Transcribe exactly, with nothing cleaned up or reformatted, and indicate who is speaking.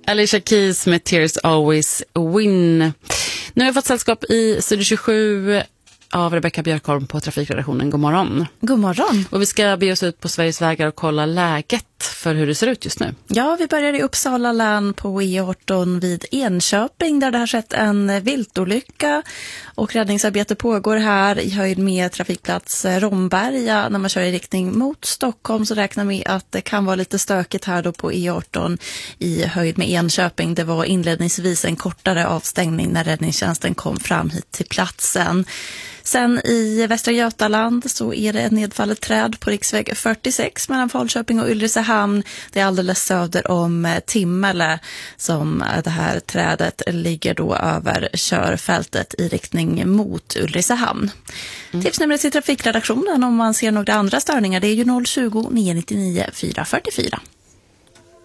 Speaker 1: Alicia Keys med Tears Always Win. Nu har jag fått sällskap i Studio tjugosju av Rebecca Björkholm på Trafikredaktionen. God morgon.
Speaker 2: God morgon.
Speaker 1: Och vi ska be oss ut på Sveriges vägar och kolla läget för hur det ser ut just nu.
Speaker 2: Ja, vi börjar i Uppsala län på E arton vid Enköping där det har skett en viltolycka och räddningsarbete pågår här i höjd med trafikplats Romberga. När man kör i riktning mot Stockholm så räknar vi med att det kan vara lite stökigt här då på E arton i höjd med Enköping. Det var inledningsvis en kortare avstängning när räddningstjänsten kom fram hit till platsen. Sen i Västra Götaland så är det ett nedfallet träd på riksväg fyrtiosex mellan Falköping och Ulricehamn. Det är alldeles söder om Timmele som det här trädet ligger då över körfältet i riktning mot Ulricehamn. Mm. Tipsnumret till trafikredaktionen om man ser några andra störningar det är ju noll tjugo, nio nio nio, fyra fyra fyra.